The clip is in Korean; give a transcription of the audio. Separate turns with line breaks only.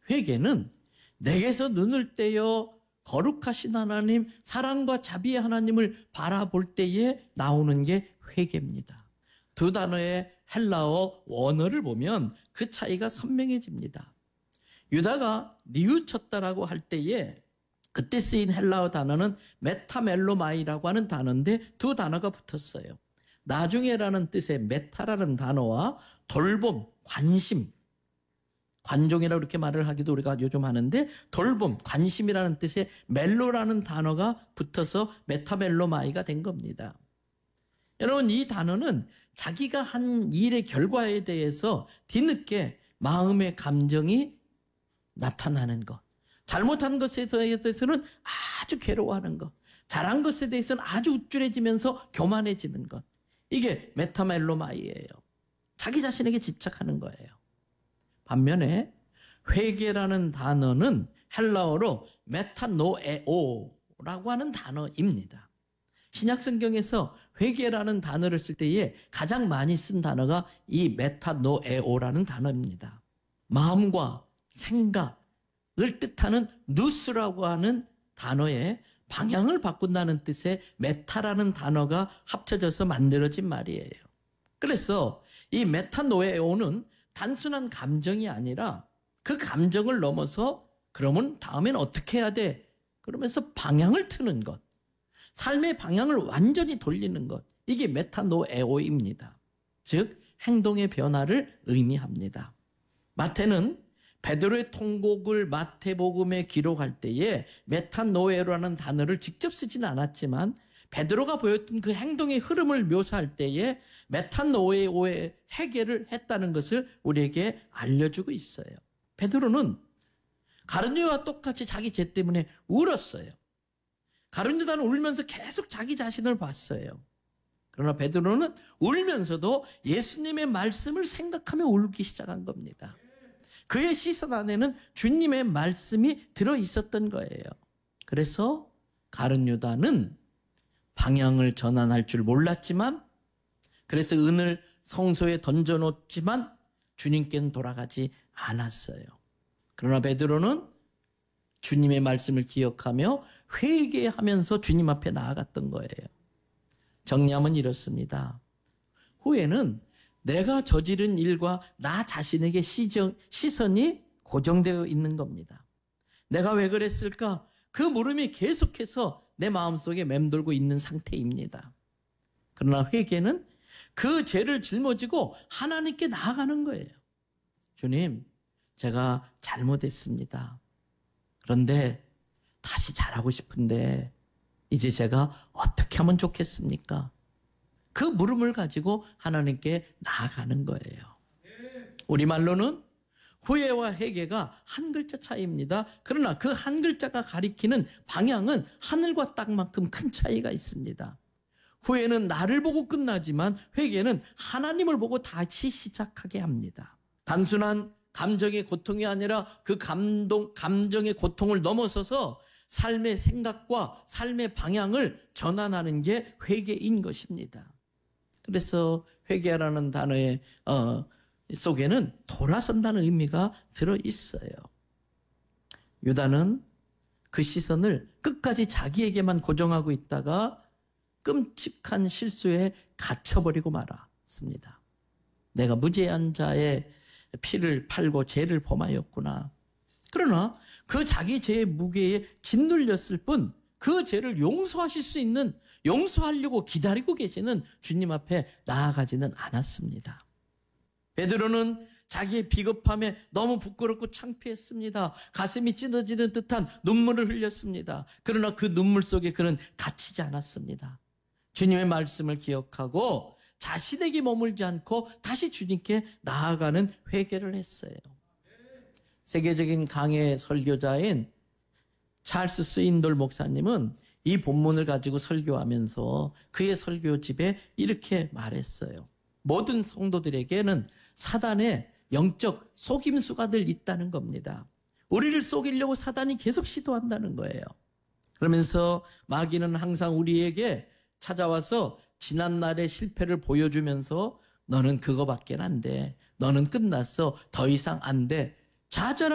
회개는 내게서 눈을 떼어 거룩하신 하나님, 사랑과 자비의 하나님을 바라볼 때에 나오는 게 회개입니다. 두 단어의 헬라어 원어를 보면 그 차이가 선명해집니다. 유다가 뉘우쳤다라고 할 때에 그때 쓰인 헬라어 단어는 메타멜로마이라고 하는 단어인데 두 단어가 붙었어요. 나중에라는 뜻의 메타라는 단어와 돌봄, 관심, 관종이라고 이렇게 말을 하기도 우리가 요즘 하는데 돌봄, 관심이라는 뜻의 멜로라는 단어가 붙어서 메타멜로마이가 된 겁니다. 여러분, 이 단어는 자기가 한 일의 결과에 대해서 뒤늦게 마음의 감정이 나타나는 것, 잘못한 것에 대해서는 아주 괴로워하는 것, 잘한 것에 대해서는 아주 우쭐해지면서 교만해지는 것, 이게 메타멜로마이예요. 자기 자신에게 집착하는 거예요. 반면에 회개라는 단어는 헬라어로 메타노에오라고 하는 단어입니다. 신약 성경에서 회개라는 단어를 쓸 때에 가장 많이 쓴 단어가 이 메타노에오라는 단어입니다. 마음과 생각을 뜻하는 누스라고 하는 단어에 방향을 바꾼다는 뜻의 메타라는 단어가 합쳐져서 만들어진 말이에요. 그래서 이 메타노에오는 단순한 감정이 아니라 그 감정을 넘어서 그러면 다음엔 어떻게 해야 돼? 그러면서 방향을 트는 것. 삶의 방향을 완전히 돌리는 것. 이게 메타노에오입니다. 즉 행동의 변화를 의미합니다. 마태는 베드로의 통곡을 마태복음에 기록할 때에 메타노에로라는 단어를 직접 쓰지는 않았지만 베드로가 보였던 그 행동의 흐름을 묘사할 때에 메타노에오의 회개를 했다는 것을 우리에게 알려주고 있어요. 베드로는 가룟유다와 똑같이 자기 죄 때문에 울었어요. 가룟유다는 울면서 계속 자기 자신을 봤어요. 그러나 베드로는 울면서도 예수님의 말씀을 생각하며 울기 시작한 겁니다. 그의 시선 안에는 주님의 말씀이 들어있었던 거예요. 그래서 가룟유다는 방향을 전환할 줄 몰랐지만, 그래서 은을 성소에 던져놓지만 주님께는 돌아가지 않았어요. 그러나 베드로는 주님의 말씀을 기억하며 회개하면서 주님 앞에 나아갔던 거예요. 정리하면 이렇습니다. 후에는 내가 저지른 일과 나 자신에게 시선이 고정되어 있는 겁니다. 내가 왜 그랬을까? 그 물음이 계속해서 내 마음속에 맴돌고 있는 상태입니다. 그러나 회개는 그 죄를 짊어지고 하나님께 나아가는 거예요. 주님, 제가 잘못했습니다. 그런데 다시 잘하고 싶은데 이제 제가 어떻게 하면 좋겠습니까? 그 물음을 가지고 하나님께 나아가는 거예요. 우리말로는 후회와 회개가 한 글자 차이입니다. 그러나 그 한 글자가 가리키는 방향은 하늘과 땅만큼 큰 차이가 있습니다. 후회는 나를 보고 끝나지만 회개는 하나님을 보고 다시 시작하게 합니다. 단순한 감정의 고통이 아니라 그 감정의 고통을 넘어서서 삶의 생각과 삶의 방향을 전환하는 게 회개인 것입니다. 그래서 회개라는 단어의 속에는 돌아선다는 의미가 들어있어요. 유다는 그 시선을 끝까지 자기에게만 고정하고 있다가 끔찍한 실수에 갇혀버리고 말았습니다. 내가 무죄한 자의 피를 팔고 죄를 범하였구나. 그러나 그 자기 죄의 무게에 짓눌렸을 뿐 그 죄를 용서하실 수 있는, 용서하려고 기다리고 계시는 주님 앞에 나아가지는 않았습니다. 베드로는 자기의 비겁함에 너무 부끄럽고 창피했습니다. 가슴이 찢어지는 듯한 눈물을 흘렸습니다. 그러나 그 눈물 속에 그는 갇히지 않았습니다. 주님의 말씀을 기억하고 자신에게 머물지 않고 다시 주님께 나아가는 회개를 했어요. 세계적인 강해 설교자인 찰스 스윈돌 목사님은 이 본문을 가지고 설교하면서 그의 설교집에 이렇게 말했어요. 모든 성도들에게는 사단의 영적 속임수가 늘 있다는 겁니다. 우리를 속이려고 사단이 계속 시도한다는 거예요. 그러면서 마귀는 항상 우리에게 찾아와서 지난날의 실패를 보여주면서 너는 그거밖에 안 돼. 너는 끝났어. 더 이상 안 돼. 좌절하고